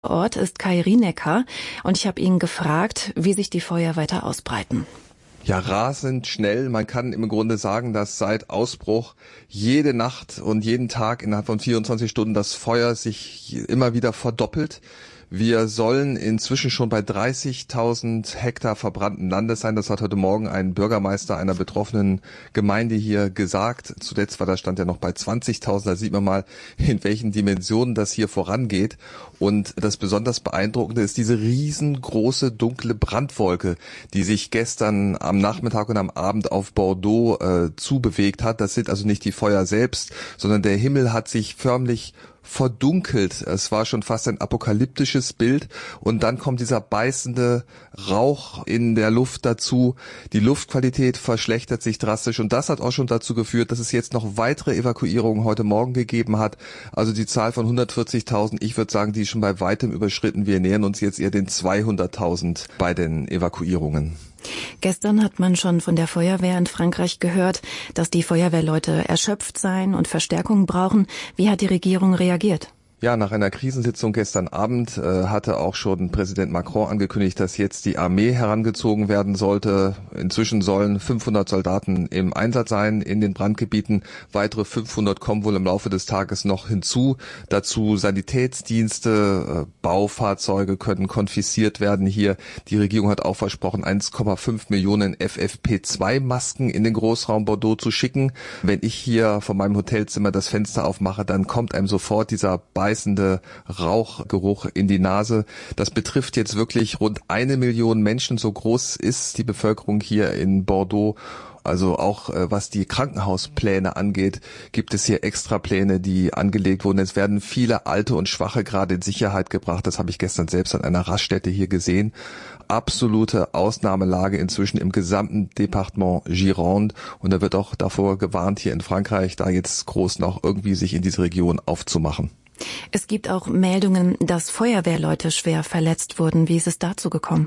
Ort ist Kai Rienecker und ich habe ihn gefragt, wie sich die Feuer weiter ausbreiten. Ja, rasend schnell. Man kann im Grunde sagen, dass seit Ausbruch jede Nacht und jeden Tag innerhalb von 24 Stunden das Feuer sich immer wieder verdoppelt. Wir sollen inzwischen schon bei 30.000 Hektar verbrannten Landes sein. Das hat heute Morgen ein Bürgermeister einer betroffenen Gemeinde hier gesagt. Zuletzt war der Stand ja noch bei 20.000. Da sieht man mal, in welchen Dimensionen das hier vorangeht. Und das besonders Beeindruckende ist diese riesengroße dunkle Brandwolke, die sich gestern am Nachmittag und am Abend auf Bordeaux zubewegt hat. Das sind also nicht die Feuer selbst, sondern der Himmel hat sich förmlich verdunkelt. Es war schon fast ein apokalyptisches Bild und dann kommt dieser beißende Rauch in der Luft dazu. Die Luftqualität verschlechtert sich drastisch und das hat auch schon dazu geführt, dass es jetzt noch weitere Evakuierungen heute Morgen gegeben hat. Also die Zahl von 140.000, ich würde sagen, die ist schon bei weitem überschritten. Wir nähern uns jetzt eher den 200.000 bei den Evakuierungen. Gestern hat man schon von der Feuerwehr in Frankreich gehört, dass die Feuerwehrleute erschöpft seien und Verstärkung brauchen. Wie hat die Regierung reagiert? Ja, nach einer Krisensitzung gestern Abend hatte auch schon Präsident Macron angekündigt, dass jetzt die Armee herangezogen werden sollte. Inzwischen sollen 500 Soldaten im Einsatz sein in den Brandgebieten. Weitere 500 kommen wohl im Laufe des Tages noch hinzu. Dazu Sanitätsdienste, Baufahrzeuge können konfisziert werden hier. Die Regierung hat auch versprochen, 1,5 Millionen FFP2-Masken in den Großraum Bordeaux zu schicken. Wenn ich hier von meinem Hotelzimmer das Fenster aufmache, dann kommt einem sofort dieser beißende Rauchgeruch in die Nase. Das betrifft jetzt wirklich rund 1 Million Menschen. So groß ist die Bevölkerung hier in Bordeaux. Also auch was die Krankenhauspläne angeht, gibt es hier Extrapläne, die angelegt wurden. Es werden viele Alte und Schwache gerade in Sicherheit gebracht. Das habe ich gestern selbst an einer Raststätte hier gesehen. Absolute Ausnahmelage inzwischen im gesamten Departement Gironde. Und da wird auch davor gewarnt, hier in Frankreich, da jetzt groß noch irgendwie sich in diese Region aufzumachen. Es gibt auch Meldungen, dass Feuerwehrleute schwer verletzt wurden. Wie ist es dazu gekommen?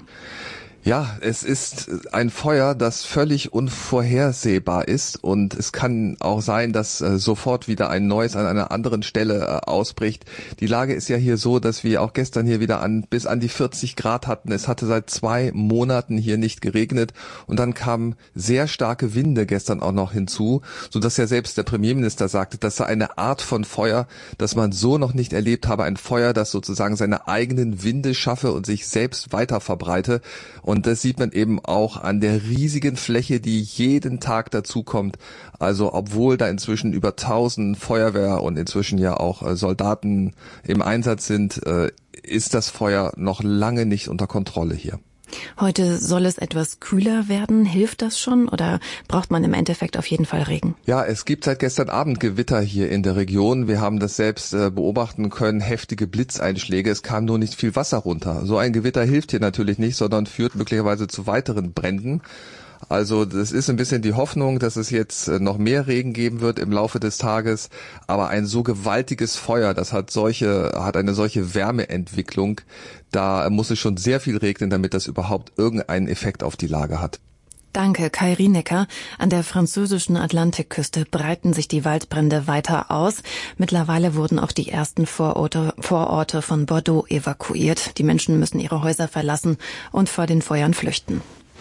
Ja, es ist ein Feuer, das völlig unvorhersehbar ist und es kann auch sein, dass sofort wieder ein neues an einer anderen Stelle ausbricht. Die Lage ist ja hier so, dass wir auch gestern hier wieder bis an die 40 Grad hatten. Es hatte seit 2 Monaten hier nicht geregnet und dann kamen sehr starke Winde gestern auch noch hinzu, sodass ja selbst der Premierminister sagte, das sei eine Art von Feuer, das man so noch nicht erlebt habe. Ein Feuer, das sozusagen seine eigenen Winde schaffe und sich selbst weiter verbreite. Und das sieht man eben auch an der riesigen Fläche, die jeden Tag dazukommt. Also obwohl da inzwischen über 1000 Feuerwehr und inzwischen ja auch Soldaten im Einsatz sind, ist das Feuer noch lange nicht unter Kontrolle hier. Heute soll es etwas kühler werden. Hilft das schon oder braucht man im Endeffekt auf jeden Fall Regen? Ja, es gibt seit gestern Abend Gewitter hier in der Region. Wir haben das selbst beobachten können, heftige Blitzeinschläge. Es kam nur nicht viel Wasser runter. So ein Gewitter hilft hier natürlich nicht, sondern führt möglicherweise zu weiteren Bränden. Also das ist ein bisschen die Hoffnung, dass es jetzt noch mehr Regen geben wird im Laufe des Tages. Aber ein so gewaltiges Feuer, das hat eine solche Wärmeentwicklung. Da muss es schon sehr viel regnen, damit das überhaupt irgendeinen Effekt auf die Lage hat. Danke, Kai Rienecker. An der französischen Atlantikküste breiten sich die Waldbrände weiter aus. Mittlerweile wurden auch die ersten Vororte von Bordeaux evakuiert. Die Menschen müssen ihre Häuser verlassen und vor den Feuern flüchten.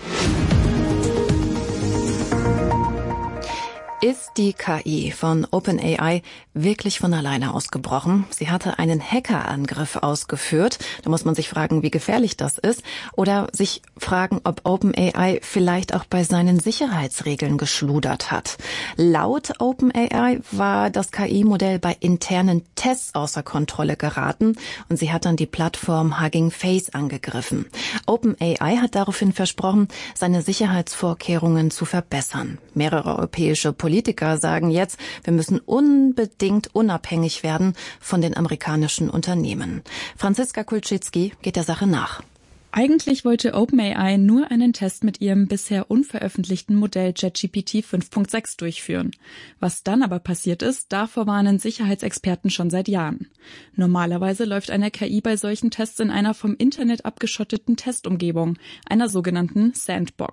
Ist die KI von OpenAI wirklich von alleine ausgebrochen? Sie hatte einen Hackerangriff ausgeführt. Da muss man sich fragen, wie gefährlich das ist. Oder sich fragen, ob OpenAI vielleicht auch bei seinen Sicherheitsregeln geschludert hat. Laut OpenAI war das KI-Modell bei internen Tests außer Kontrolle geraten und sie hat dann die Plattform Hugging Face angegriffen. OpenAI hat daraufhin versprochen, seine Sicherheitsvorkehrungen zu verbessern. Mehrere europäische Politiker sagen jetzt, wir müssen unbedingt unabhängig werden von den amerikanischen Unternehmen. Franziska Kulczycki geht der Sache nach. Eigentlich wollte OpenAI nur einen Test mit ihrem bisher unveröffentlichten Modell ChatGPT 5.6 durchführen. Was dann aber passiert ist, davor warnen Sicherheitsexperten schon seit Jahren. Normalerweise läuft eine KI bei solchen Tests in einer vom Internet abgeschotteten Testumgebung, einer sogenannten Sandbox.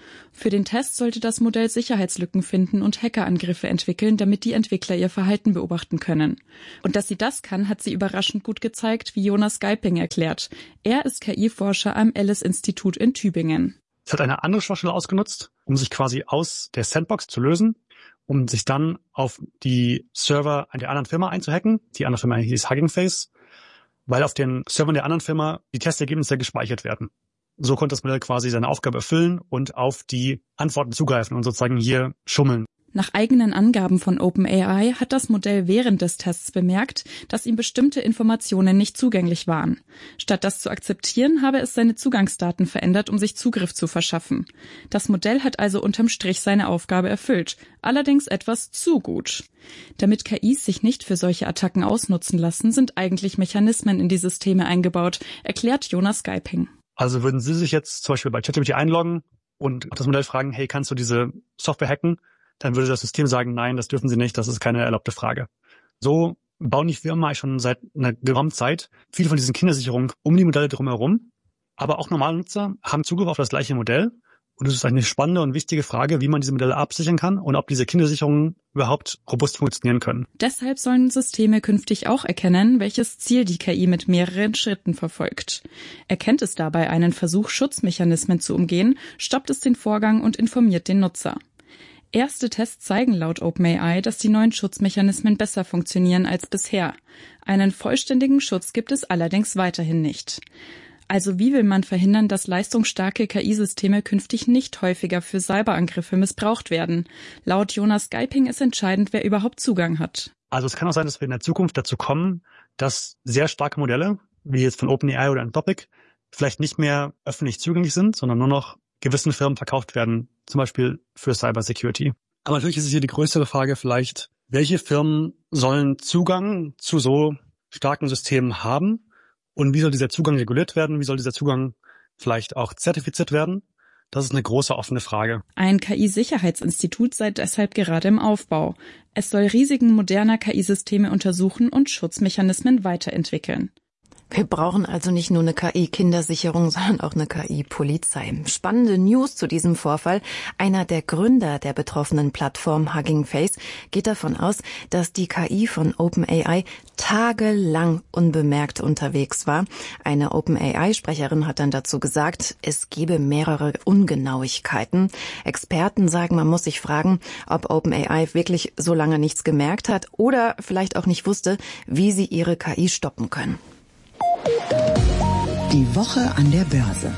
Für den Test sollte das Modell Sicherheitslücken finden und Hackerangriffe entwickeln, damit die Entwickler ihr Verhalten beobachten können. Und dass sie das kann, hat sie überraschend gut gezeigt, wie Jonas Geiping erklärt. Er ist KI-Forscher am Ellis-Institut in Tübingen. Es hat eine andere Schwachstelle ausgenutzt, um sich quasi aus der Sandbox zu lösen, um sich dann auf die Server der anderen Firma einzuhacken. Die andere Firma hieß Hugging Face, weil auf den Servern der anderen Firma die Testergebnisse gespeichert werden. So konnte das Modell quasi seine Aufgabe erfüllen und auf die Antworten zugreifen und sozusagen hier schummeln. Nach eigenen Angaben von OpenAI hat das Modell während des Tests bemerkt, dass ihm bestimmte Informationen nicht zugänglich waren. Statt das zu akzeptieren, habe es seine Zugangsdaten verändert, um sich Zugriff zu verschaffen. Das Modell hat also unterm Strich seine Aufgabe erfüllt, allerdings etwas zu gut. Damit KIs sich nicht für solche Attacken ausnutzen lassen, sind eigentlich Mechanismen in die Systeme eingebaut, erklärt Jonas Geiping. Also würden Sie sich jetzt zum Beispiel bei ChatGPT einloggen und das Modell fragen, hey, kannst du diese Software hacken? Dann würde das System sagen, nein, das dürfen Sie nicht, das ist keine erlaubte Frage. So bauen die Firmen eigentlich schon seit einer geraumen Zeit viele von diesen Kindersicherungen um die Modelle drumherum. Aber auch normale Nutzer haben Zugriff auf das gleiche Modell. Und es ist eine spannende und wichtige Frage, wie man diese Modelle absichern kann und ob diese Kindersicherungen überhaupt robust funktionieren können. Deshalb sollen Systeme künftig auch erkennen, welches Ziel die KI mit mehreren Schritten verfolgt. Erkennt es dabei einen Versuch, Schutzmechanismen zu umgehen, stoppt es den Vorgang und informiert den Nutzer. Erste Tests zeigen laut OpenAI, dass die neuen Schutzmechanismen besser funktionieren als bisher. Einen vollständigen Schutz gibt es allerdings weiterhin nicht. Also wie will man verhindern, dass leistungsstarke KI-Systeme künftig nicht häufiger für Cyberangriffe missbraucht werden? Laut Jonas Geiping ist entscheidend, wer überhaupt Zugang hat. Also es kann auch sein, dass wir in der Zukunft dazu kommen, dass sehr starke Modelle, wie jetzt von OpenAI oder Anthropic, vielleicht nicht mehr öffentlich zugänglich sind, sondern nur noch gewissen Firmen verkauft werden, zum Beispiel für Cybersecurity. Aber natürlich ist es hier die größere Frage vielleicht, welche Firmen sollen Zugang zu so starken Systemen haben und wie soll dieser Zugang reguliert werden, wie soll dieser Zugang vielleicht auch zertifiziert werden? Das ist eine große offene Frage. Ein KI-Sicherheitsinstitut sei deshalb gerade im Aufbau. Es soll Risiken moderner KI-Systeme untersuchen und Schutzmechanismen weiterentwickeln. Wir brauchen also nicht nur eine KI-Kindersicherung, sondern auch eine KI-Polizei. Spannende News zu diesem Vorfall. Einer der Gründer der betroffenen Plattform Hugging Face geht davon aus, dass die KI von OpenAI tagelang unbemerkt unterwegs war. Eine OpenAI-Sprecherin hat dann dazu gesagt, es gebe mehrere Ungenauigkeiten. Experten sagen, man muss sich fragen, ob OpenAI wirklich so lange nichts gemerkt hat oder vielleicht auch nicht wusste, wie sie ihre KI stoppen können. Die Woche an der Börse.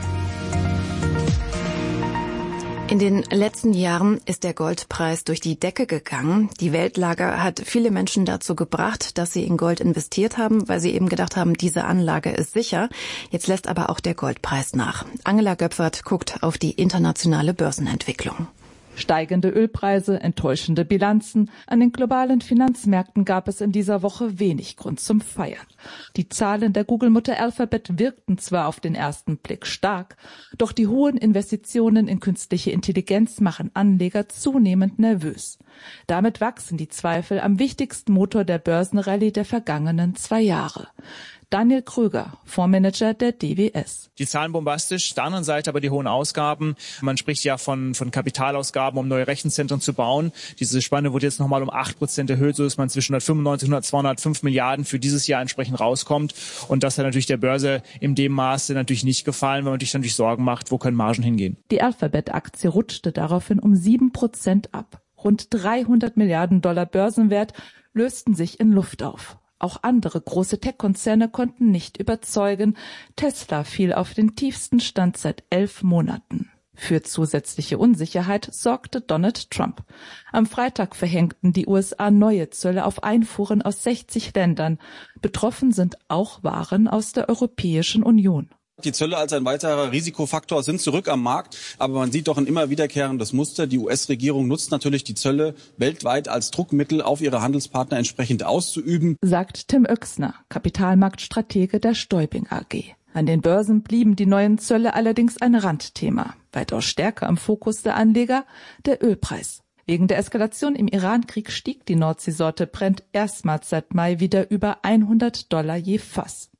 In den letzten Jahren ist der Goldpreis durch die Decke gegangen. Die Weltlage hat viele Menschen dazu gebracht, dass sie in Gold investiert haben, weil sie eben gedacht haben, diese Anlage ist sicher. Jetzt lässt aber auch der Goldpreis nach. Angela Göpfert guckt auf die internationale Börsenentwicklung. Steigende Ölpreise, enttäuschende Bilanzen. An den globalen Finanzmärkten gab es in dieser Woche wenig Grund zum Feiern. Die Zahlen der Google-Mutter Alphabet wirkten zwar auf den ersten Blick stark, doch die hohen Investitionen in künstliche Intelligenz machen Anleger zunehmend nervös. Damit wachsen die Zweifel am wichtigsten Motor der Börsenrallye der vergangenen 2 Jahre. Daniel Kröger, Fondsmanager der DWS. Die Zahlen bombastisch, auf der anderen Seite aber die hohen Ausgaben. Man spricht ja von Kapitalausgaben, um neue Rechenzentren zu bauen. Diese Spanne wurde jetzt nochmal um 8% erhöht, so dass man zwischen 195 und 205 Milliarden für dieses Jahr entsprechend rauskommt. Und das hat natürlich der Börse in dem Maße natürlich nicht gefallen, weil man sich natürlich Sorgen macht, wo können Margen hingehen. Die Alphabet-Aktie rutschte daraufhin um 7% ab. Rund 300 Milliarden Dollar Börsenwert lösten sich in Luft auf. Auch andere große Tech-Konzerne konnten nicht überzeugen. Tesla fiel auf den tiefsten Stand seit 11 Monaten. Für zusätzliche Unsicherheit sorgte Donald Trump. Am Freitag verhängten die USA neue Zölle auf Einfuhren aus 60 Ländern. Betroffen sind auch Waren aus der Europäischen Union. Die Zölle als ein weiterer Risikofaktor sind zurück am Markt, aber man sieht doch ein immer wiederkehrendes Muster. Die US-Regierung nutzt natürlich die Zölle weltweit als Druckmittel auf ihre Handelspartner entsprechend auszuüben, sagt Tim Oechsner, Kapitalmarktstratege der Stäubing AG. An den Börsen blieben die neuen Zölle allerdings ein Randthema. Weitaus stärker im Fokus der Anleger der Ölpreis. Wegen der Eskalation im Iran-Krieg stieg die Nordseesorte Brent erstmals seit Mai wieder über $100 je Fass.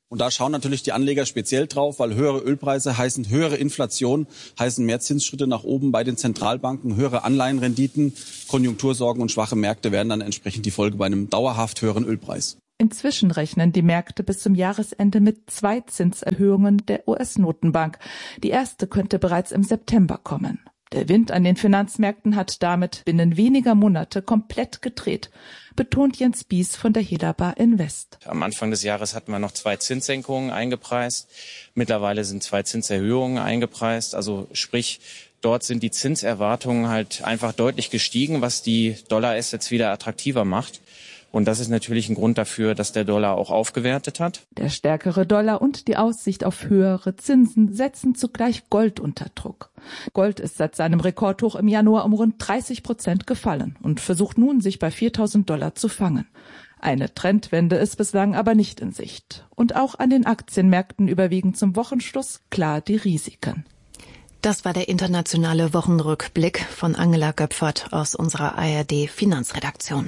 Und da schauen natürlich die Anleger speziell drauf, weil höhere Ölpreise heißen höhere Inflation, heißen mehr Zinsschritte nach oben bei den Zentralbanken, höhere Anleihenrenditen, Konjunktursorgen und schwache Märkte werden dann entsprechend die Folge bei einem dauerhaft höheren Ölpreis. Inzwischen rechnen die Märkte bis zum Jahresende mit 2 Zinserhöhungen der US-Notenbank. Die erste könnte bereits im September kommen. Der Wind an den Finanzmärkten hat damit binnen weniger Monate komplett gedreht, betont Jens Bies von der Helaba Invest. Am Anfang des Jahres hatten wir noch 2 Zinssenkungen eingepreist. Mittlerweile sind 2 Zinserhöhungen eingepreist. Also sprich, dort sind die Zinserwartungen halt einfach deutlich gestiegen, was die Dollar-Assets wieder attraktiver macht. Und das ist natürlich ein Grund dafür, dass der Dollar auch aufgewertet hat. Der stärkere Dollar und die Aussicht auf höhere Zinsen setzen zugleich Gold unter Druck. Gold ist seit seinem Rekordhoch im Januar um rund 30% gefallen und versucht nun, sich bei $4.000 zu fangen. Eine Trendwende ist bislang aber nicht in Sicht. Und auch an den Aktienmärkten überwiegen zum Wochenschluss klar die Risiken. Das war der internationale Wochenrückblick von Angela Göpfert aus unserer ARD-Finanzredaktion.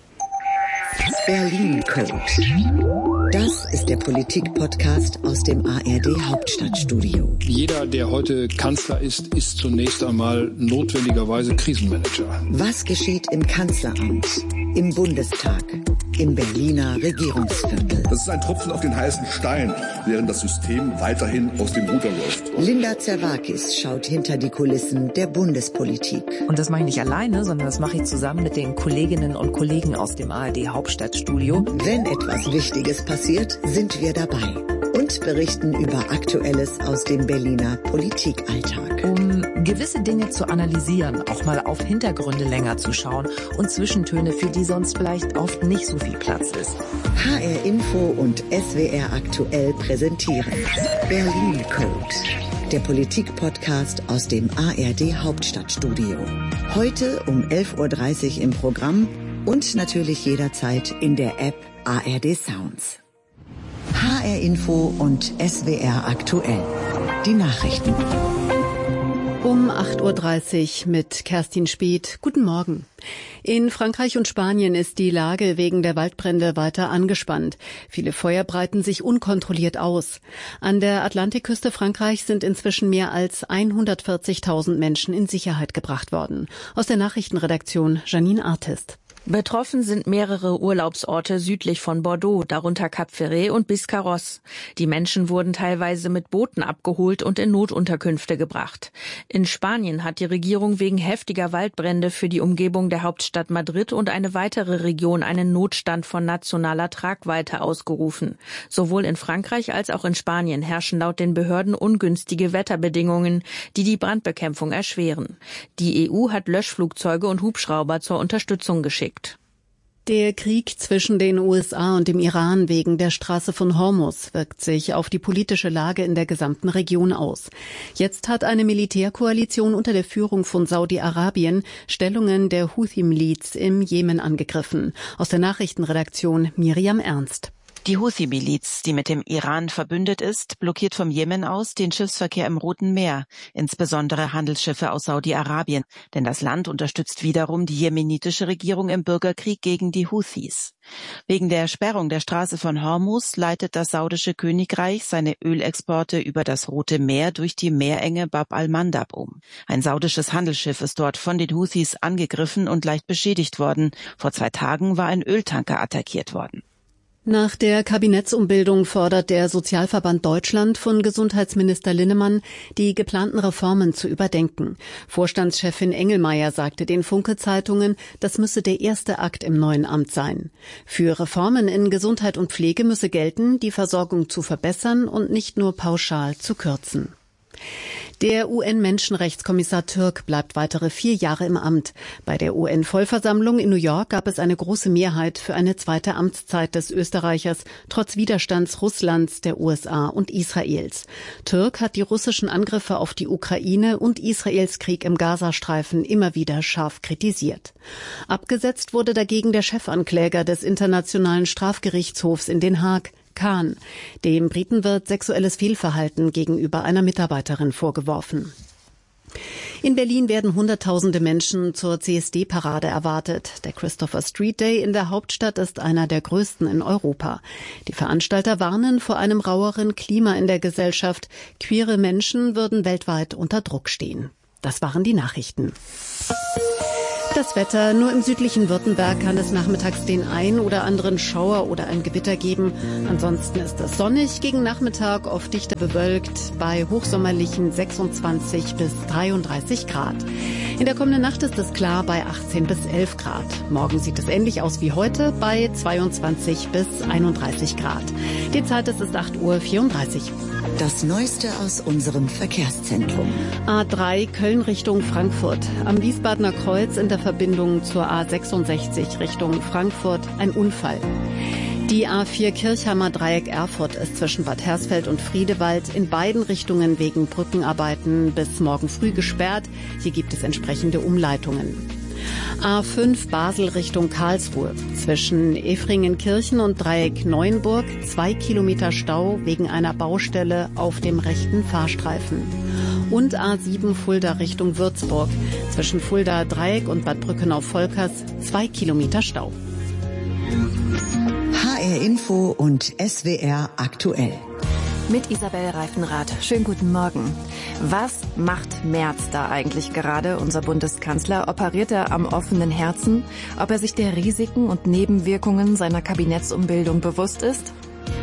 Berlin Code. Das ist der Politik-Podcast aus dem ARD-Hauptstadtstudio. Jeder, der heute Kanzler ist zunächst einmal notwendigerweise Krisenmanager. Was geschieht im Kanzleramt, im Bundestag, im Berliner Regierungsviertel? Das ist ein Tropfen auf den heißen Stein, während das System weiterhin aus dem Ruder läuft. Linda Zerwakis schaut hinter die Kulissen der Bundespolitik. Und das mache ich nicht alleine, sondern das mache ich zusammen mit den Kolleginnen und Kollegen aus dem ARD-Hauptstadtstudio. Wenn etwas Wichtiges passiert, sind wir dabei und berichten über Aktuelles aus dem Berliner Politikalltag. Um gewisse Dinge zu analysieren, auch mal auf Hintergründe länger zu schauen und Zwischentöne, für die sonst vielleicht oft nicht so viel Platz ist. HR Info und SWR Aktuell präsentieren Berlin Code, der Politik-Podcast aus dem ARD Hauptstadtstudio. Heute um 11.30 Uhr im Programm und natürlich jederzeit in der App ARD Sounds. HR Info und SWR Aktuell. Die Nachrichten. Um 8.30 Uhr mit Kerstin Speth. Guten Morgen. In Frankreich und Spanien ist die Lage wegen der Waldbrände weiter angespannt. Viele Feuer breiten sich unkontrolliert aus. An der Atlantikküste Frankreichs sind inzwischen mehr als 140.000 Menschen in Sicherheit gebracht worden. Aus der Nachrichtenredaktion Janine Artist. Betroffen sind mehrere Urlaubsorte südlich von Bordeaux, darunter Cap Ferret und Biscarrosse. Die Menschen wurden teilweise mit Booten abgeholt und in Notunterkünfte gebracht. In Spanien hat die Regierung wegen heftiger Waldbrände für die Umgebung der Hauptstadt Madrid und eine weitere Region einen Notstand von nationaler Tragweite ausgerufen. Sowohl in Frankreich als auch in Spanien herrschen laut den Behörden ungünstige Wetterbedingungen, die die Brandbekämpfung erschweren. Die EU hat Löschflugzeuge und Hubschrauber zur Unterstützung geschickt. Der Krieg zwischen den USA und dem Iran wegen der Straße von Hormuz wirkt sich auf die politische Lage in der gesamten Region aus. Jetzt hat eine Militärkoalition unter der Führung von Saudi-Arabien Stellungen der Houthi-Miliz im Jemen angegriffen. Aus der Nachrichtenredaktion Miriam Ernst. Die Houthi-Miliz, die mit dem Iran verbündet ist, blockiert vom Jemen aus den Schiffsverkehr im Roten Meer, insbesondere Handelsschiffe aus Saudi-Arabien, denn das Land unterstützt wiederum die jemenitische Regierung im Bürgerkrieg gegen die Houthis. Wegen der Sperrung der Straße von Hormuz leitet das saudische Königreich seine Ölexporte über das Rote Meer durch die Meerenge Bab al-Mandab um. Ein saudisches Handelsschiff ist dort von den Houthis angegriffen und leicht beschädigt worden. Vor 2 Tagen war ein Öltanker attackiert worden. Nach der Kabinettsumbildung fordert der Sozialverband Deutschland von Gesundheitsminister Linnemann, die geplanten Reformen zu überdenken. Vorstandschefin Engelmeier sagte den Funke-Zeitungen, das müsse der erste Akt im neuen Amt sein. Für Reformen in Gesundheit und Pflege müsse gelten, die Versorgung zu verbessern und nicht nur pauschal zu kürzen. Der UN-Menschenrechtskommissar Türk bleibt weitere 4 Jahre im Amt. Bei der UN-Vollversammlung in New York gab es eine große Mehrheit für eine zweite Amtszeit des Österreichers, trotz Widerstands Russlands, der USA und Israels. Türk hat die russischen Angriffe auf die Ukraine und Israels Krieg im Gazastreifen immer wieder scharf kritisiert. Abgesetzt wurde dagegen der Chefankläger des Internationalen Strafgerichtshofs in Den Haag, Khan. Dem Briten wird sexuelles Fehlverhalten gegenüber einer Mitarbeiterin vorgeworfen. In Berlin werden Hunderttausende Menschen zur CSD-Parade erwartet. Der Christopher Street Day in der Hauptstadt ist einer der größten in Europa. Die Veranstalter warnen vor einem raueren Klima in der Gesellschaft. Queere Menschen würden weltweit unter Druck stehen. Das waren die Nachrichten. Das Wetter: Nur im südlichen Württemberg kann es nachmittags den ein oder anderen Schauer oder ein Gewitter geben. Ansonsten ist es sonnig, gegen Nachmittag oft dichter bewölkt, bei hochsommerlichen 26 bis 33 Grad. In der kommenden Nacht ist es klar bei 18 bis 11 Grad. Morgen sieht es ähnlich aus wie heute bei 22 bis 31 Grad. Die Zeit ist 8:34 Uhr. Das Neueste aus unserem Verkehrszentrum. A3 Köln Richtung Frankfurt. Am Wiesbadener Kreuz in der Verbindung zur A66 Richtung Frankfurt ein Unfall. Die A4 Kirchheimer Dreieck Erfurt ist zwischen Bad Hersfeld und Friedewald in beiden Richtungen wegen Brückenarbeiten bis morgen früh gesperrt. Hier gibt es entsprechende Umleitungen. A5 Basel Richtung Karlsruhe. Zwischen Efringenkirchen und Dreieck Neuenburg 2 Kilometer Stau wegen einer Baustelle auf dem rechten Fahrstreifen. Und A7 Fulda Richtung Würzburg. Zwischen Fulda Dreieck und Bad Brückenau-Volkers 2 Kilometer Stau. HR Info und SWR aktuell. Mit Isabel Reifenrath. Schönen guten Morgen. Was macht Merz da eigentlich gerade, unser Bundeskanzler? Operiert er am offenen Herzen? Ob er sich der Risiken und Nebenwirkungen seiner Kabinettsumbildung bewusst ist?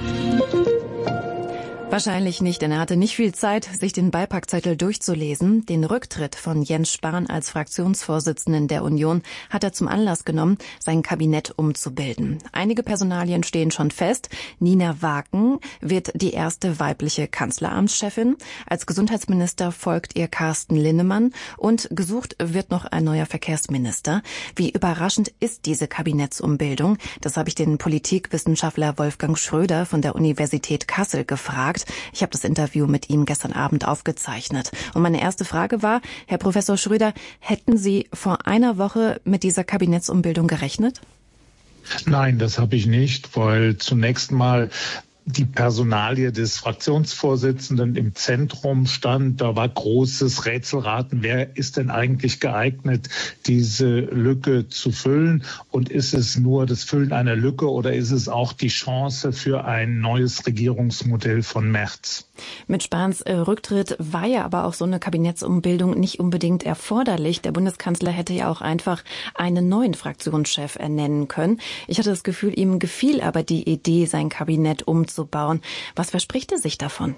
Wahrscheinlich nicht, denn er hatte nicht viel Zeit, sich den Beipackzettel durchzulesen. Den Rücktritt von Jens Spahn als Fraktionsvorsitzenden der Union hat er zum Anlass genommen, sein Kabinett umzubilden. Einige Personalien stehen schon fest. Nina Waken wird die erste weibliche Kanzleramtschefin. Als Gesundheitsminister folgt ihr Carsten Linnemann und gesucht wird noch ein neuer Verkehrsminister. Wie überraschend ist diese Kabinettsumbildung? Das habe ich den Politikwissenschaftler Wolfgang Schröder von der Universität Kassel gefragt. Ich habe das Interview mit ihm gestern Abend aufgezeichnet. Und meine erste Frage war, Herr Professor Schröder, hätten Sie vor einer Woche mit dieser Kabinettsumbildung gerechnet? Nein, das habe ich nicht, weil zunächst mal die Personalie des Fraktionsvorsitzenden im Zentrum stand. Da war großes Rätselraten. Wer ist denn eigentlich geeignet, diese Lücke zu füllen? Und ist es nur das Füllen einer Lücke oder ist es auch die Chance für ein neues Regierungsmodell von Merz? Mit Spahns Rücktritt war ja aber auch so eine Kabinettsumbildung nicht unbedingt erforderlich. Der Bundeskanzler hätte ja auch einfach einen neuen Fraktionschef ernennen können. Ich hatte das Gefühl, ihm gefiel aber die Idee, sein Kabinett umzubauen. Was verspricht er sich davon?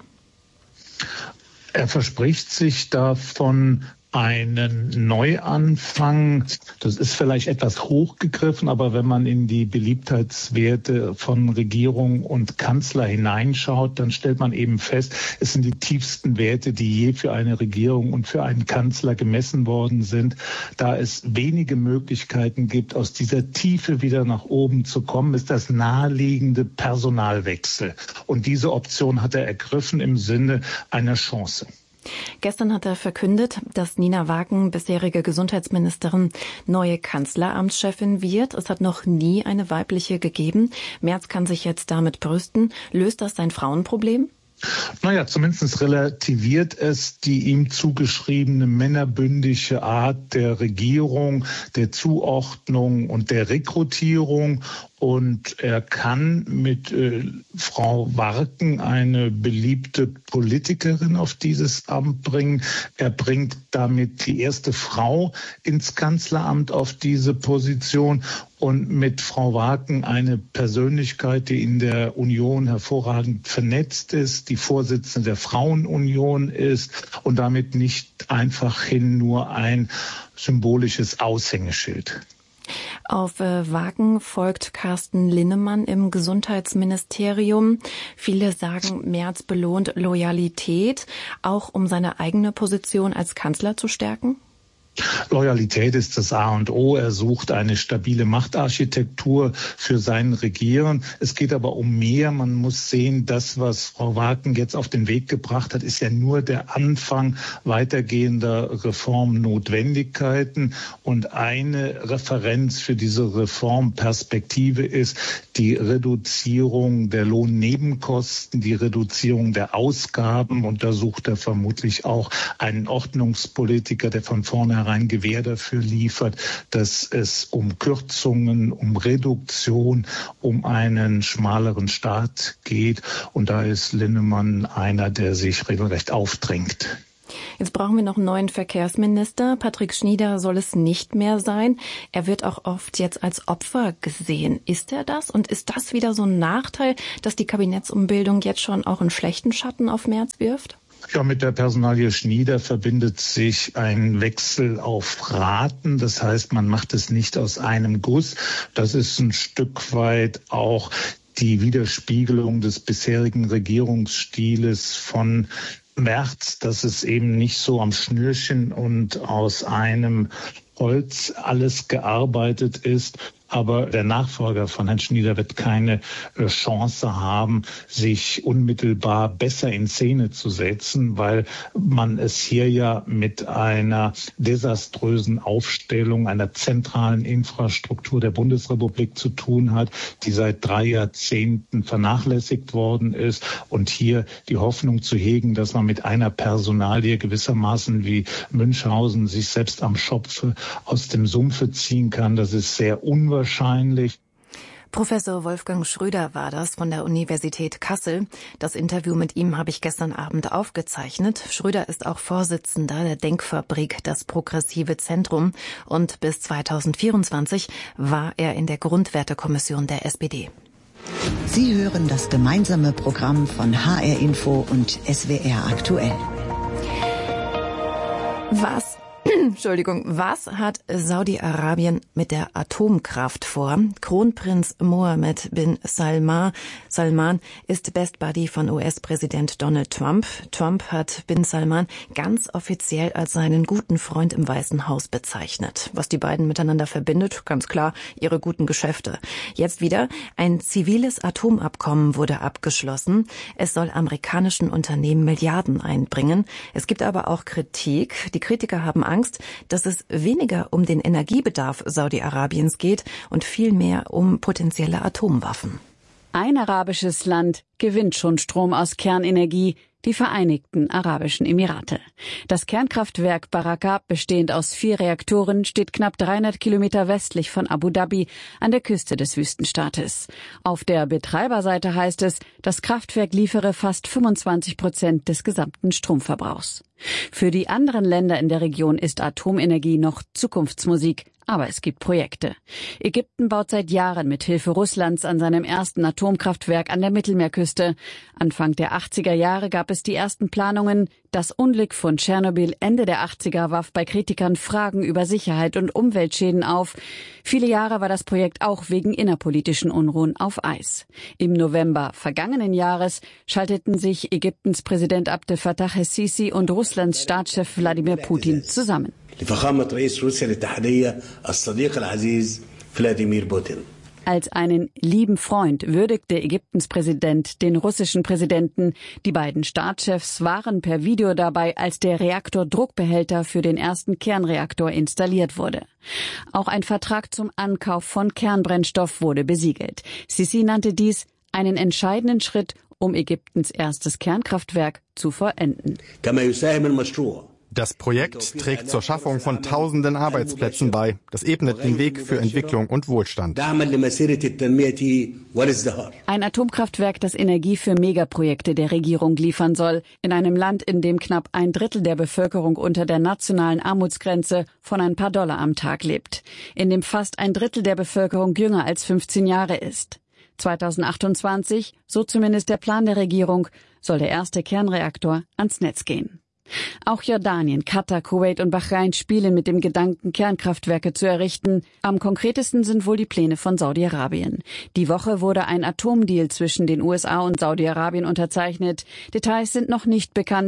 Er verspricht sich davon einen Neuanfang. Das ist vielleicht etwas hochgegriffen, aber wenn man in die Beliebtheitswerte von Regierung und Kanzler hineinschaut, dann stellt man eben fest, es sind die tiefsten Werte, die je für eine Regierung und für einen Kanzler gemessen worden sind. Da es wenige Möglichkeiten gibt, aus dieser Tiefe wieder nach oben zu kommen, ist das naheliegende Personalwechsel. Und diese Option hat er ergriffen im Sinne einer Chance. Gestern hat er verkündet, dass Nina Waken, bisherige Gesundheitsministerin, neue Kanzleramtschefin wird. Es hat noch nie eine weibliche gegeben. Merz kann sich jetzt damit brüsten. Löst das sein Frauenproblem? Naja, zumindest relativiert es die ihm zugeschriebene männerbündige Art der Regierung, der Zuordnung und der Rekrutierung. Und er kann mit Frau Waken eine beliebte Politikerin auf dieses Amt bringen. Er bringt damit die erste Frau ins Kanzleramt auf diese Position und mit Frau Waken eine Persönlichkeit, die in der Union hervorragend vernetzt ist, die Vorsitzende der Frauenunion ist und damit nicht einfach hin nur ein symbolisches Aushängeschild. Auf Wagen folgt Carsten Linnemann im Gesundheitsministerium. Viele sagen, Merz belohnt Loyalität, auch um seine eigene Position als Kanzler zu stärken? Loyalität ist das A und O. Er sucht eine stabile Machtarchitektur für sein Regieren. Es geht aber um mehr. Man muss sehen, das, was Frau Wagen jetzt auf den Weg gebracht hat, ist ja nur der Anfang weitergehender Reformnotwendigkeiten. Und eine Referenz für diese Reformperspektive ist die Reduzierung der Lohnnebenkosten, die Reduzierung der Ausgaben. Und da sucht er vermutlich auch einen Ordnungspolitiker, der von vornherein Gewähr dafür liefert, dass es um Kürzungen, um Reduktion, um einen schmaleren Staat geht. Und da ist Linnemann einer, der sich regelrecht aufdrängt. Jetzt brauchen wir noch einen neuen Verkehrsminister. Patrick Schnieder soll es nicht mehr sein. Er wird auch oft jetzt als Opfer gesehen. Ist er das? Und ist das wieder so ein Nachteil, dass die Kabinettsumbildung jetzt schon auch einen schlechten Schatten auf Merz wirft? Ja, mit der Personalie Schnieder verbindet sich ein Wechsel auf Raten. Das heißt, man macht es nicht aus einem Guss. Das ist ein Stück weit auch die Widerspiegelung des bisherigen Regierungsstiles von Merz, dass es eben nicht so am Schnürchen und aus einem Holz alles gearbeitet ist. Aber der Nachfolger von Herrn Schnieder wird keine Chance haben, sich unmittelbar besser in Szene zu setzen, weil man es hier ja mit einer desaströsen Aufstellung einer zentralen Infrastruktur der Bundesrepublik zu tun hat, die seit 3 Jahrzehnten vernachlässigt worden ist. Und hier die Hoffnung zu hegen, dass man mit einer Personalie gewissermaßen wie Münchhausen sich selbst am Schopfe aus dem Sumpfe ziehen kann, das ist sehr unwahrscheinlich. Professor Wolfgang Schröder war das von der Universität Kassel. Das Interview mit ihm habe ich gestern Abend aufgezeichnet. Schröder ist auch Vorsitzender der Denkfabrik Das Progressive Zentrum und bis 2024 war er in der Grundwertekommission der SPD. Sie hören das gemeinsame Programm von HR Info und SWR aktuell. Was hat Saudi-Arabien mit der Atomkraft vor? Kronprinz Mohammed bin Salman ist Best Buddy von US-Präsident Donald Trump. Trump hat bin Salman ganz offiziell als seinen guten Freund im Weißen Haus bezeichnet. Was die beiden miteinander verbindet, ganz klar, ihre guten Geschäfte. Jetzt wieder, ein ziviles Atomabkommen wurde abgeschlossen. Es soll amerikanischen Unternehmen Milliarden einbringen. Es gibt aber auch Kritik. Die Kritiker haben Angst, dass es weniger um den Energiebedarf Saudi-Arabiens geht und viel mehr um potenzielle Atomwaffen. Ein arabisches Land gewinnt schon Strom aus Kernenergie, die Vereinigten Arabischen Emirate. Das Kernkraftwerk Baraka, bestehend aus 4 Reaktoren, steht knapp 300 Kilometer westlich von Abu Dhabi an der Küste des Wüstenstaates. Auf der Betreiberseite heißt es, das Kraftwerk liefere fast 25% des gesamten Stromverbrauchs. Für die anderen Länder in der Region ist Atomenergie noch Zukunftsmusik. Aber es gibt Projekte. Ägypten baut seit Jahren mit Hilfe Russlands an seinem ersten Atomkraftwerk an der Mittelmeerküste. Anfang der 80er Jahre gab es die ersten Planungen. Das Unglück von Tschernobyl Ende der 80er warf bei Kritikern Fragen über Sicherheit und Umweltschäden auf. Viele Jahre war das Projekt auch wegen innerpolitischen Unruhen auf Eis. Im November vergangenen Jahres schalteten sich Ägyptens Präsident Abdel Fattah el-Sisi und Russlands Staatschef Wladimir Putin zusammen. Als einen lieben Freund würdigte Ägyptens Präsident den russischen Präsidenten. Die beiden Staatschefs waren per Video dabei, als der Reaktordruckbehälter für den ersten Kernreaktor installiert wurde. Auch ein Vertrag zum Ankauf von Kernbrennstoff wurde besiegelt. Sisi nannte dies einen entscheidenden Schritt, um Ägyptens erstes Kernkraftwerk zu vollenden. Das Projekt trägt zur Schaffung von tausenden Arbeitsplätzen bei. Das ebnet den Weg für Entwicklung und Wohlstand. Ein Atomkraftwerk, das Energie für Megaprojekte der Regierung liefern soll, in einem Land, in dem knapp 1/3 der Bevölkerung unter der nationalen Armutsgrenze von ein paar Dollar am Tag lebt, in dem fast 1/3 der Bevölkerung jünger als 15 Jahre ist. 2028, so zumindest der Plan der Regierung, soll der erste Kernreaktor ans Netz gehen. Auch Jordanien, Katar, Kuwait und Bahrain spielen mit dem Gedanken, Kernkraftwerke zu errichten. Am konkretesten sind wohl die Pläne von Saudi-Arabien. Die Woche wurde ein Atomdeal zwischen den USA und Saudi-Arabien unterzeichnet. Details sind noch nicht bekannt.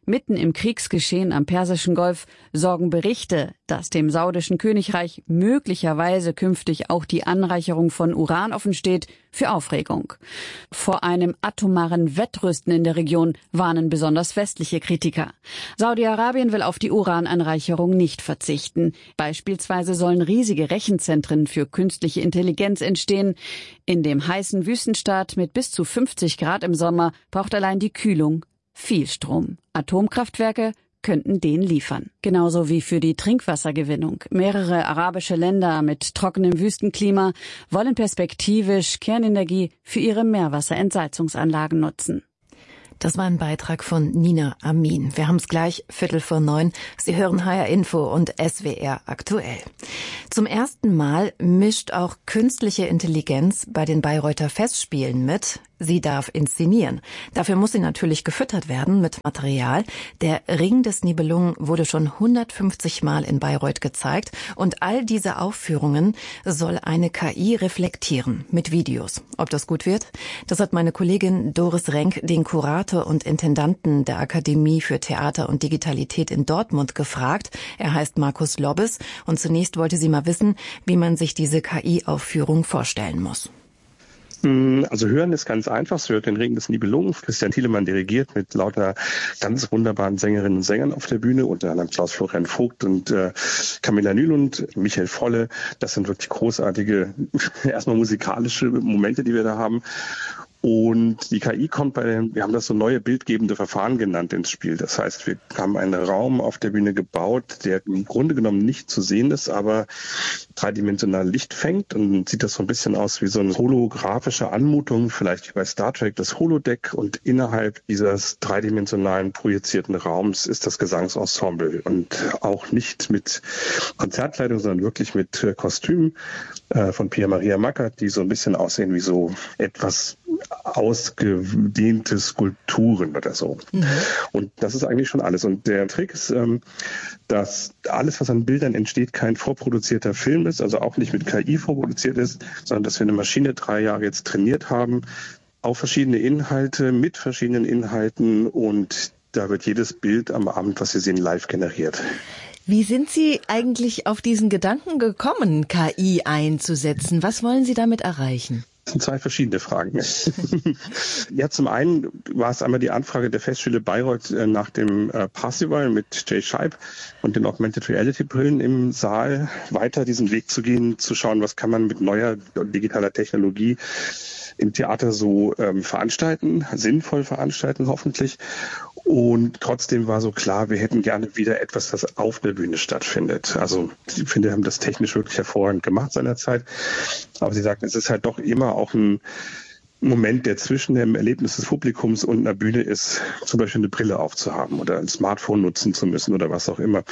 Mitten im Kriegsgeschehen am Persischen Golf sorgen Berichte, dass dem saudischen Königreich möglicherweise künftig auch die Anreicherung von Uran offensteht, für Aufregung. Vor einem atomaren Wettrüsten in der Region warnen besonders westliche Kritiker. Saudi-Arabien will auf die Urananreicherung nicht verzichten. Beispielsweise sollen riesige Rechenzentren für künstliche Intelligenz entstehen. In dem heißen Wüstenstaat mit bis zu 50 Grad im Sommer braucht allein die Kühlung viel Strom. Atomkraftwerke könnten den liefern. Genauso wie für die Trinkwassergewinnung. Mehrere arabische Länder mit trockenem Wüstenklima wollen perspektivisch Kernenergie für ihre Meerwasserentsalzungsanlagen nutzen. Das war ein Beitrag von Nina Amin. Wir haben es gleich 8:45. Sie hören HR Info und SWR aktuell. Zum ersten Mal mischt auch künstliche Intelligenz bei den Bayreuther Festspielen mit. Sie darf inszenieren. Dafür muss sie natürlich gefüttert werden mit Material. Der Ring des Nibelungen wurde schon 150 Mal in Bayreuth gezeigt. Und all diese Aufführungen soll eine KI reflektieren mit Videos. Ob das gut wird? Das hat meine Kollegin Doris Renk, den Kurator und Intendanten der Akademie für Theater und Digitalität in Dortmund, gefragt. Er heißt Markus Lobbes. Und zunächst wollte sie mal wissen, wie man sich diese KI-Aufführung vorstellen muss. Also hören ist ganz einfach. Es hört den Ring des Nibelungen. Christian Thielemann dirigiert mit lauter ganz wunderbaren Sängerinnen und Sängern auf der Bühne, unter anderem Klaus-Florian Vogt und Camilla Nylund, Michael Frolle. Das sind wirklich großartige, erstmal musikalische Momente, die wir da haben. Und die KI kommt wir haben das so neue bildgebende Verfahren genannt ins Spiel. Das heißt, wir haben einen Raum auf der Bühne gebaut, der im Grunde genommen nicht zu sehen ist, aber dreidimensional Licht fängt, und sieht das so ein bisschen aus wie so eine holographische Anmutung, vielleicht wie bei Star Trek, das Holodeck, und innerhalb dieses dreidimensionalen projizierten Raums ist das Gesangsensemble, und auch nicht mit Konzertkleidung, sondern wirklich mit Kostümen von Pia Maria Mackert, die so ein bisschen aussehen wie so etwas ausgedehnte Skulpturen oder so. Mhm. Und das ist eigentlich schon alles. Und der Trick ist, dass alles, was an Bildern entsteht, kein vorproduzierter Film ist, also auch nicht mit KI vorproduziert ist, sondern dass wir eine Maschine 3 Jahre jetzt trainiert haben auf verschiedene Inhalte, mit verschiedenen Inhalten, und da wird jedes Bild am Abend, was Sie sehen, live generiert. Wie sind Sie eigentlich auf diesen Gedanken gekommen, KI einzusetzen? Was wollen Sie damit erreichen? Das sind 2 verschiedene Fragen. Ja, zum einen war es einmal die Anfrage der Festspiele Bayreuth nach dem Parsival mit Jay Scheib und den Augmented Reality Brillen im Saal, weiter diesen Weg zu gehen, zu schauen, was kann man mit neuer digitaler Technologie im Theater so veranstalten, sinnvoll veranstalten hoffentlich. Und trotzdem war so klar, wir hätten gerne wieder etwas, das auf der Bühne stattfindet. Also ich finde, wir haben das technisch wirklich hervorragend gemacht seinerzeit. Aber Sie sagten, es ist halt doch immer auch ein Moment, der zwischen dem Erlebnis des Publikums und einer Bühne ist, zum Beispiel eine Brille aufzuhaben oder ein Smartphone nutzen zu müssen oder was auch immer.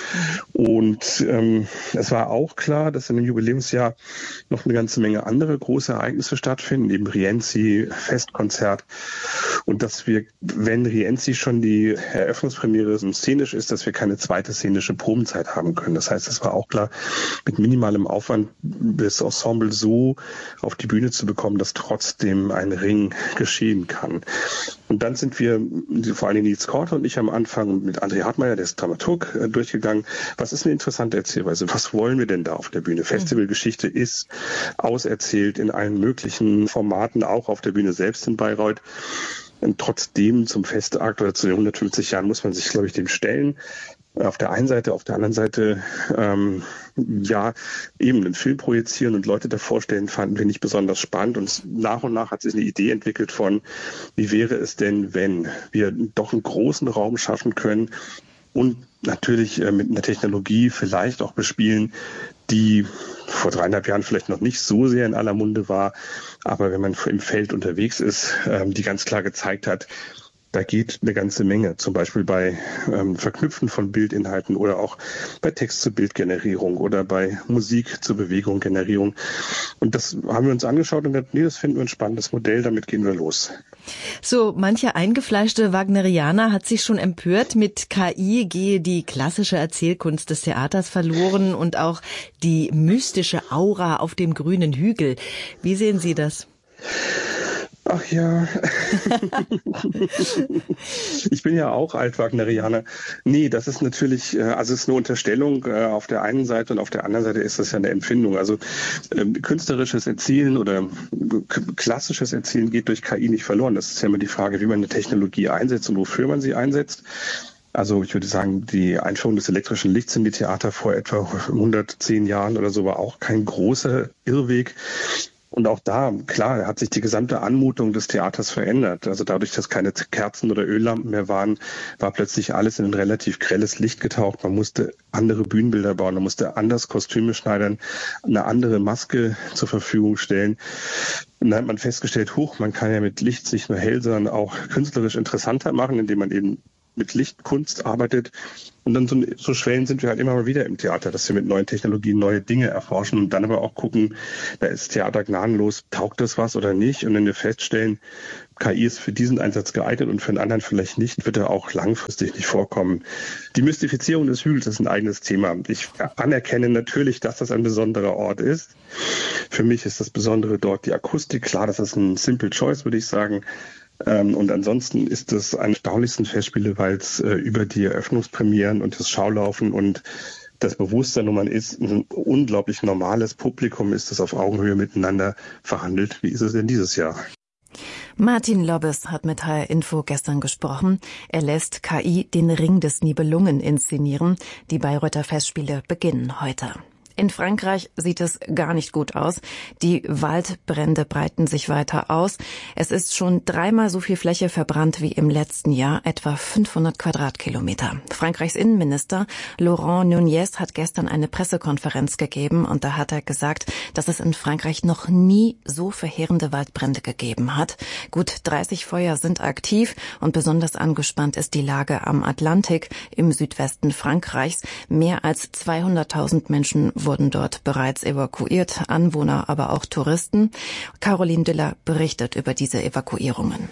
Und es war auch klar, dass in dem Jubiläumsjahr noch eine ganze Menge andere große Ereignisse stattfinden, eben Rienzi, Festkonzert, und dass wir, wenn Rienzi schon die Eröffnungspremiere szenisch ist, dass wir keine zweite szenische Probenzeit haben können. Das heißt, es war auch klar, mit minimalem Aufwand das Ensemble so auf die Bühne zu bekommen, dass trotzdem ein Ring geschehen kann. Und dann sind wir, vor allem Nils Korte und ich, am Anfang mit André Hartmeier, der ist Dramaturg, durchgegangen. Was ist eine interessante Erzählweise? Was wollen wir denn da auf der Bühne? Festivalgeschichte ist auserzählt in allen möglichen Formaten, auch auf der Bühne selbst in Bayreuth. Und trotzdem zum Festakt oder zu den 150 Jahren muss man sich, glaube ich, dem stellen. Auf der einen Seite, auf der anderen Seite, ja, eben einen Film projizieren und Leute davor stellen, fanden wir nicht besonders spannend. Und nach hat sich eine Idee entwickelt von, wie wäre es denn, wenn wir doch einen großen Raum schaffen können und natürlich mit einer Technologie vielleicht auch bespielen, die vor 3,5 Jahren vielleicht noch nicht so sehr in aller Munde war, aber wenn man im Feld unterwegs ist, die ganz klar gezeigt hat, da geht eine ganze Menge, zum Beispiel bei Verknüpfen von Bildinhalten oder auch bei Text-zu-Bild-Generierung oder bei Musik-zu-Bewegung-Generierung. Und das haben wir uns angeschaut und gesagt, nee, das finden wir ein spannendes Modell, damit gehen wir los. So, mancher eingefleischte Wagnerianer hat sich schon empört, mit KI gehe die klassische Erzählkunst des Theaters verloren und auch die mystische Aura auf dem grünen Hügel. Wie sehen Sie das? Ach ja. Ich bin ja auch Alt-Wagnerianer. Nee, das ist natürlich, also es ist eine Unterstellung auf der einen Seite und auf der anderen Seite ist das ja eine Empfindung. Also künstlerisches Erzielen oder klassisches Erzielen geht durch KI nicht verloren. Das ist ja immer die Frage, wie man eine Technologie einsetzt und wofür man sie einsetzt. Also ich würde sagen, die Einführung des elektrischen Lichts in die Theater vor etwa 110 Jahren oder so war auch kein großer Irrweg. Und auch da, klar, hat sich die gesamte Anmutung des Theaters verändert. Also dadurch, dass keine Kerzen oder Öllampen mehr waren, war plötzlich alles in ein relativ grelles Licht getaucht. Man musste andere Bühnenbilder bauen, man musste anders Kostüme schneidern, eine andere Maske zur Verfügung stellen. Und dann hat man festgestellt, man kann ja mit Licht nicht nur hell, sondern auch künstlerisch interessanter machen, indem man eben mit Lichtkunst arbeitet. Und dann so Schwellen sind wir halt immer mal wieder im Theater, dass wir mit neuen Technologien neue Dinge erforschen und dann aber auch gucken, da ist Theater gnadenlos, taugt das was oder nicht? Und wenn wir feststellen, KI ist für diesen Einsatz geeignet und für einen anderen vielleicht nicht, wird er auch langfristig nicht vorkommen. Die Mystifizierung des Hügels ist ein eigenes Thema. Ich anerkenne natürlich, dass das ein besonderer Ort ist. Für mich ist das Besondere dort die Akustik. Klar, das ist ein Simple Choice, würde ich sagen. Und ansonsten ist es eine erstaunlichsten Festspiele, weil es über die Eröffnungspremieren und das Schaulaufen und das Bewusstsein, wo man ist, ein unglaublich normales Publikum ist, das auf Augenhöhe miteinander verhandelt. Wie ist es denn dieses Jahr? Martin Lobbes hat mit HR Info gestern gesprochen. Er lässt KI den Ring des Nibelungen inszenieren. Die Bayreuther Festspiele beginnen heute. In Frankreich sieht es gar nicht gut aus. Die Waldbrände breiten sich weiter aus. Es ist schon 3-mal so viel Fläche verbrannt wie im letzten Jahr, etwa 500 Quadratkilometer. Frankreichs Innenminister Laurent Nunez hat gestern eine Pressekonferenz gegeben und da hat er gesagt, dass es in Frankreich noch nie so verheerende Waldbrände gegeben hat. Gut 30 Feuer sind aktiv und besonders angespannt ist die Lage am Atlantik im Südwesten Frankreichs. Mehr als 200.000 Menschen wurden dort bereits evakuiert, Anwohner, aber auch Touristen. Caroline Düller berichtet über diese Evakuierungen.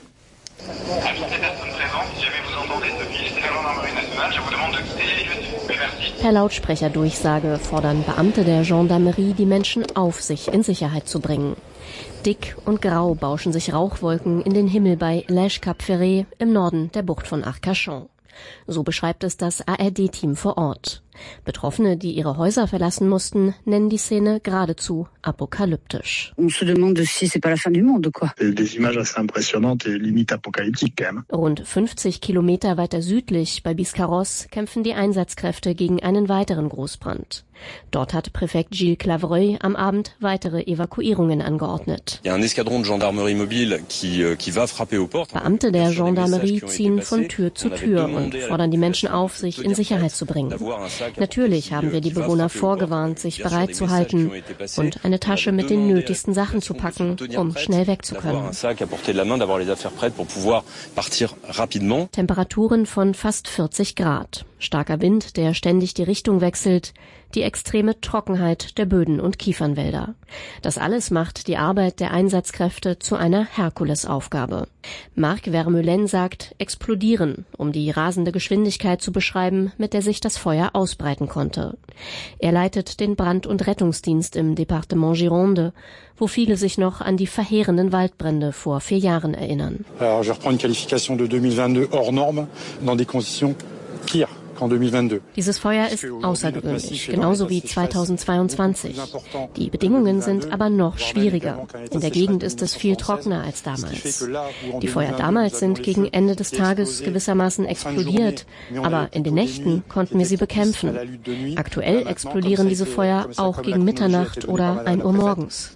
Per Lautsprecherdurchsage fordern Beamte der Gendarmerie, die Menschen auf, sich in Sicherheit zu bringen. Dick und grau bauschen sich Rauchwolken in den Himmel bei Lège-Cap-Ferré im Norden der Bucht von Arcachon. So beschreibt es das ARD-Team vor Ort. Betroffene, die ihre Häuser verlassen mussten, nennen die Szene geradezu apokalyptisch. Rund 50 Kilometer weiter südlich bei Biscarrosse kämpfen die Einsatzkräfte gegen einen weiteren Großbrand. Dort hat Präfekt Gilles Clavreuil am Abend weitere Evakuierungen angeordnet. Beamte der Gendarmerie ziehen von Tür zu Tür und fordern die Menschen auf, sich in Sicherheit zu bringen. Natürlich haben wir die Bewohner vorgewarnt, sich bereit zu halten und eine Tasche mit den nötigsten Sachen zu packen, um schnell weg zu können. Temperaturen von fast 40 Grad. Starker Wind, der ständig die Richtung wechselt, die extreme Trockenheit der Böden und Kiefernwälder. Das alles macht die Arbeit der Einsatzkräfte zu einer Herkulesaufgabe. Marc Vermeulen sagt, explodieren, um die rasende Geschwindigkeit zu beschreiben, mit der sich das Feuer ausbreiten konnte. Er leitet den Brand- und Rettungsdienst im Departement Gironde, wo viele sich noch an die verheerenden Waldbrände vor 4 Jahren erinnern. Alors, je reprends une qualification de 2022 hors norme dans des conditions pires. Dieses Feuer ist außergewöhnlich, genauso wie 2022. Die Bedingungen sind aber noch schwieriger. In der Gegend ist es viel trockener als damals. Die Feuer damals sind gegen Ende des Tages gewissermaßen explodiert, aber in den Nächten konnten wir sie bekämpfen. Aktuell explodieren diese Feuer auch gegen Mitternacht oder 1 Uhr morgens.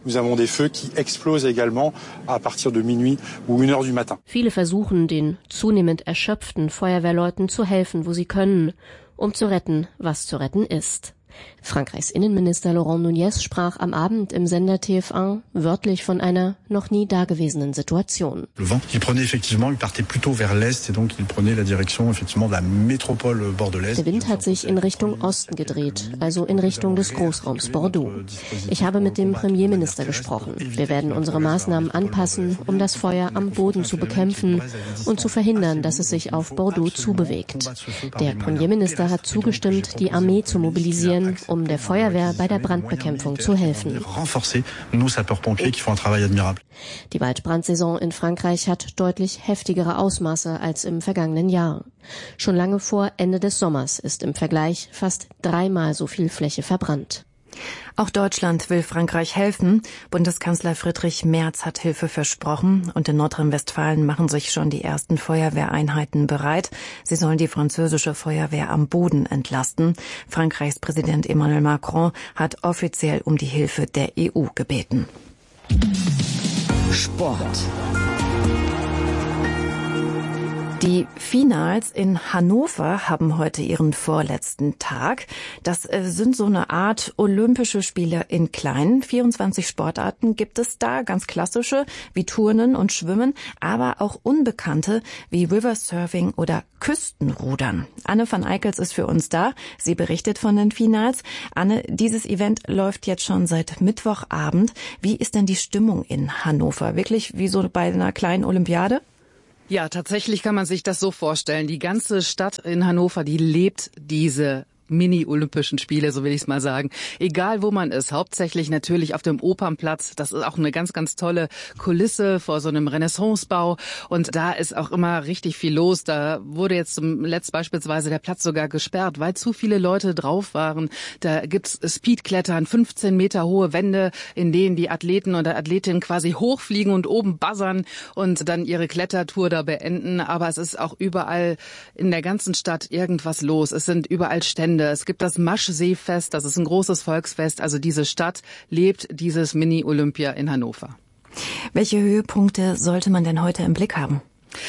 Viele versuchen, den zunehmend erschöpften Feuerwehrleuten zu helfen, wo sie können, um zu retten, was zu retten ist. Frankreichs Innenminister Laurent Nunez sprach am Abend im Sender TF1 wörtlich von einer noch nie dagewesenen Situation. Le vent, il partait plutôt vers l'est et donc il prenait la direction effectivement de la métropole bordelaise. Der Wind hat sich in Richtung Osten gedreht, also in Richtung des Großraums Bordeaux. Ich habe mit dem Premierminister gesprochen. Wir werden unsere Maßnahmen anpassen, um das Feuer am Boden zu bekämpfen und zu verhindern, dass es sich auf Bordeaux zubewegt. Der Premierminister hat zugestimmt, die Armee zu mobilisieren stellen, um der Feuerwehr bei der Brandbekämpfung zu helfen. Die Waldbrandsaison in Frankreich hat deutlich heftigere Ausmaße als im vergangenen Jahr. Schon lange vor Ende des Sommers ist im Vergleich fast 3-mal so viel Fläche verbrannt. Auch Deutschland will Frankreich helfen. Bundeskanzler Friedrich Merz hat Hilfe versprochen und in Nordrhein-Westfalen machen sich schon die ersten Feuerwehreinheiten bereit. Sie sollen die französische Feuerwehr am Boden entlasten. Frankreichs Präsident Emmanuel Macron hat offiziell um die Hilfe der EU gebeten. Sport. Die Finals in Hannover haben heute ihren vorletzten Tag. Das sind so eine Art Olympische Spiele in klein. 24 Sportarten gibt es da, ganz klassische wie Turnen und Schwimmen, aber auch unbekannte wie Riversurfing oder Küstenrudern. Anne van Eickels ist für uns da. Sie berichtet von den Finals. Anne, dieses Event läuft jetzt schon seit Mittwochabend. Wie ist denn die Stimmung in Hannover? Wirklich wie so bei einer kleinen Olympiade? Ja, tatsächlich kann man sich das so vorstellen. Die ganze Stadt in Hannover, die lebt diese Mini-Olympischen Spiele, so will ich es mal sagen. Egal wo man ist, hauptsächlich natürlich auf dem Opernplatz. Das ist auch eine ganz, ganz tolle Kulisse vor so einem Renaissancebau. Und da ist auch immer richtig viel los. Da wurde jetzt zuletzt beispielsweise der Platz sogar gesperrt, weil zu viele Leute drauf waren. Da gibt's Speedklettern, 15 Meter hohe Wände, in denen die Athleten oder Athletinnen quasi hochfliegen und oben buzzern und dann ihre Klettertour da beenden. Aber es ist auch überall in der ganzen Stadt irgendwas los. Es sind überall Stände. Es gibt das Maschseefest, das ist ein großes Volksfest. Also diese Stadt lebt dieses Mini-Olympia in Hannover. Welche Höhepunkte sollte man denn heute im Blick haben?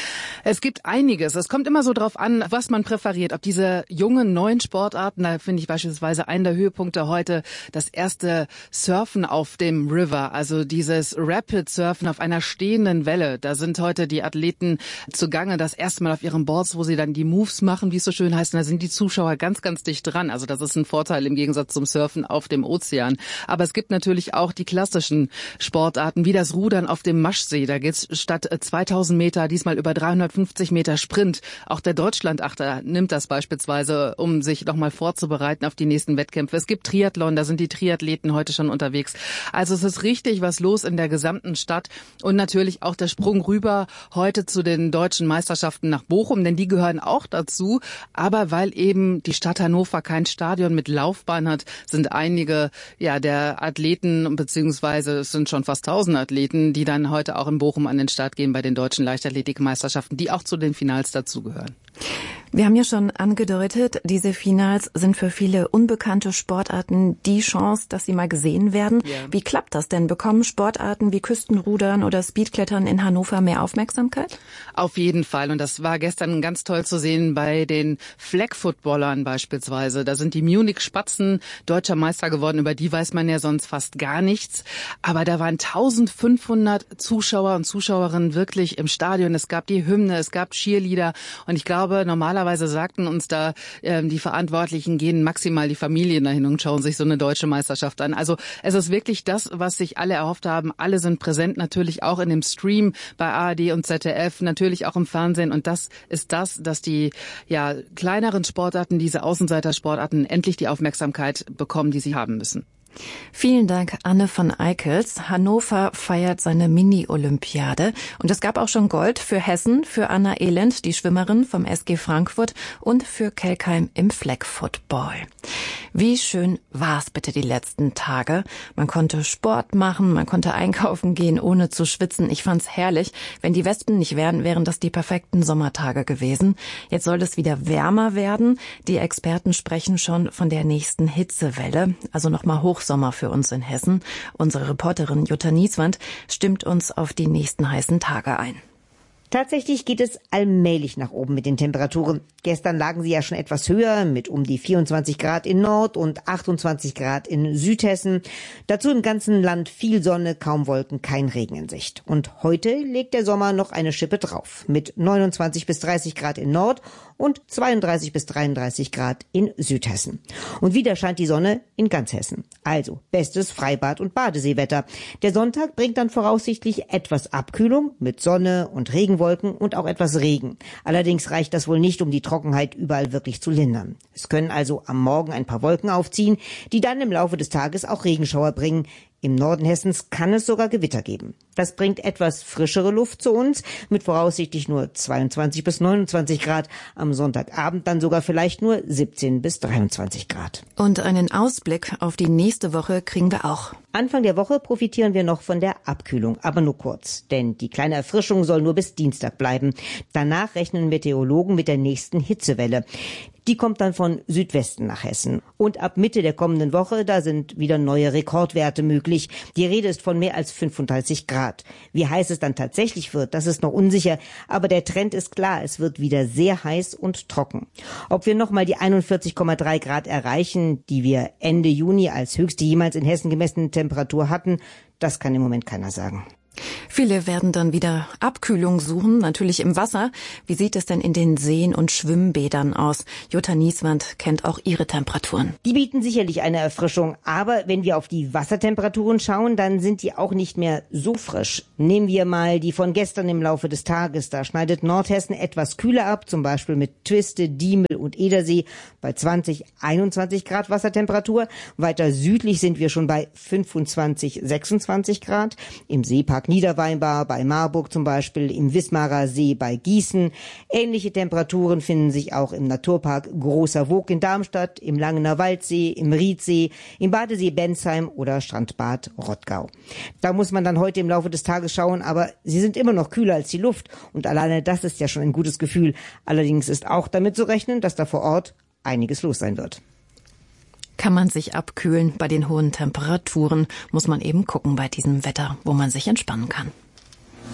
Es gibt einiges. Es kommt immer so drauf an, was man präferiert. Ob diese jungen, neuen Sportarten, da finde ich beispielsweise einen der Höhepunkte heute das erste Surfen auf dem River, also dieses Rapid Surfen auf einer stehenden Welle. Da sind heute die Athleten zugange, das erste Mal auf ihren Boards, wo sie dann die Moves machen, wie es so schön heißt. Und da sind die Zuschauer ganz, ganz dicht dran. Also das ist ein Vorteil im Gegensatz zum Surfen auf dem Ozean. Aber es gibt natürlich auch die klassischen Sportarten, wie das Rudern auf dem Maschsee. Da geht's statt 2000 Meter diesmal über 350 Meter Sprint. Auch der Deutschlandachter nimmt das beispielsweise, um sich nochmal vorzubereiten auf die nächsten Wettkämpfe. Es gibt Triathlon, da sind die Triathleten heute schon unterwegs. Also es ist richtig was los in der gesamten Stadt und natürlich auch der Sprung rüber heute zu den deutschen Meisterschaften nach Bochum, denn die gehören auch dazu. Aber weil eben die Stadt Hannover kein Stadion mit Laufbahn hat, sind einige der Athleten, beziehungsweise es sind schon fast 1000 Athleten, die dann heute auch in Bochum an den Start gehen bei den deutschen Leichtathletikmeisterschaften, die auch zu den Finals dazugehören. Wir haben ja schon angedeutet, diese Finals sind für viele unbekannte Sportarten die Chance, dass sie mal gesehen werden. Ja. Wie klappt das denn? Bekommen Sportarten wie Küstenrudern oder Speedklettern in Hannover mehr Aufmerksamkeit? Auf jeden Fall. Und das war gestern ganz toll zu sehen bei den Flag-Footballern beispielsweise. Da sind die Munich-Spatzen deutscher Meister geworden. Über die weiß man ja sonst fast gar nichts. Aber da waren 1500 Zuschauer und Zuschauerinnen wirklich im Stadion. Es gab die Hymne, es gab Cheerleader. Und ich glaube, normalerweise sagten uns da die Verantwortlichen, gehen maximal die Familien dahin und schauen sich so eine deutsche Meisterschaft an. Also es ist wirklich das, was sich alle erhofft haben. Alle sind präsent, natürlich auch in dem Stream bei ARD und ZDF, natürlich auch im Fernsehen. Und das ist das, dass die kleineren Sportarten, diese Außenseitersportarten, endlich die Aufmerksamkeit bekommen, die sie haben müssen. Vielen Dank, Anne van Eickels. Hannover feiert seine Mini-Olympiade. Und es gab auch schon Gold für Hessen, für Anna Elend, die Schwimmerin vom SG Frankfurt, und für Kelkheim im Flag Football. Wie schön war's bitte die letzten Tage? Man konnte Sport machen, man konnte einkaufen gehen, ohne zu schwitzen. Ich fand's herrlich. Wenn die Wespen nicht wären, wären das die perfekten Sommertage gewesen. Jetzt soll es wieder wärmer werden. Die Experten sprechen schon von der nächsten Hitzewelle. Also nochmal Hochsommer für uns in Hessen. Unsere Reporterin Jutta Nieswand stimmt uns auf die nächsten heißen Tage ein. Tatsächlich geht es allmählich nach oben mit den Temperaturen. Gestern lagen sie ja schon etwas höher, mit um die 24 Grad in Nord- und 28 Grad in Südhessen. Dazu im ganzen Land viel Sonne, kaum Wolken, kein Regen in Sicht. Und heute legt der Sommer noch eine Schippe drauf, mit 29 bis 30 Grad in Nord- und 32 bis 33 Grad in Südhessen. Und wieder scheint die Sonne in ganz Hessen. Also bestes Freibad- und Badeseewetter. Der Sonntag bringt dann voraussichtlich etwas Abkühlung mit Sonne und Regenwolken Wolken und auch etwas Regen. Allerdings reicht das wohl nicht, um die Trockenheit überall wirklich zu lindern. Es können also am Morgen ein paar Wolken aufziehen, die dann im Laufe des Tages auch Regenschauer bringen. Im Norden Hessens kann es sogar Gewitter geben. Das bringt etwas frischere Luft zu uns, mit voraussichtlich nur 22 bis 29 Grad. Am Sonntagabend dann sogar vielleicht nur 17 bis 23 Grad. Und einen Ausblick auf die nächste Woche kriegen wir auch. Anfang der Woche profitieren wir noch von der Abkühlung, aber nur kurz. Denn die kleine Erfrischung soll nur bis Dienstag bleiben. Danach rechnen Meteorologen mit der nächsten Hitzewelle. Die kommt dann von Südwesten nach Hessen. Und ab Mitte der kommenden Woche, da sind wieder neue Rekordwerte möglich. Die Rede ist von mehr als 35 Grad. Wie heiß es dann tatsächlich wird, das ist noch unsicher. Aber der Trend ist klar, es wird wieder sehr heiß und trocken. Ob wir nochmal die 41,3 Grad erreichen, die wir Ende Juni als höchste jemals in Hessen gemessene Temperatur hatten, das kann im Moment keiner sagen. Viele werden dann wieder Abkühlung suchen, natürlich im Wasser. Wie sieht es denn in den Seen und Schwimmbädern aus? Jutta Nieswand kennt auch ihre Temperaturen. Die bieten sicherlich eine Erfrischung, aber wenn wir auf die Wassertemperaturen schauen, dann sind die auch nicht mehr so frisch. Nehmen wir mal die von gestern im Laufe des Tages. Da schneidet Nordhessen etwas kühler ab, zum Beispiel mit Twiste, Diemel und Edersee bei 20, 21 Grad Wassertemperatur. Weiter südlich sind wir schon bei 25, 26 Grad. Im Seepark Niederweinbar, bei Marburg zum Beispiel, im Wismarer See bei Gießen. Ähnliche Temperaturen finden sich auch im Naturpark Großer Woog in Darmstadt, im Langener Waldsee, im Riedsee, im Badesee Bensheim oder Strandbad Rottgau. Da muss man dann heute im Laufe des Tages schauen, aber sie sind immer noch kühler als die Luft und alleine das ist ja schon ein gutes Gefühl. Allerdings ist auch damit zu rechnen, dass da vor Ort einiges los sein wird. Kann man sich abkühlen? Bei den hohen Temperaturen muss man eben gucken bei diesem Wetter, wo man sich entspannen kann.